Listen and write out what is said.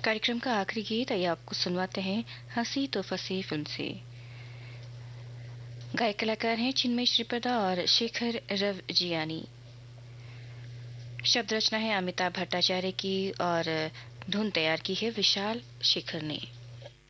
कार्यक्रम का आखिरी गीत आइए आपको सुनवाते हैं हंसी तो फंसी फिल्म से। गायक कलाकार हैं चिन्मय श्रीपदा और शेखर रवजियानी। शब्द रचना है अमिताभ भट्टाचार्य की और धुन तैयार की है विशाल शेखर ने।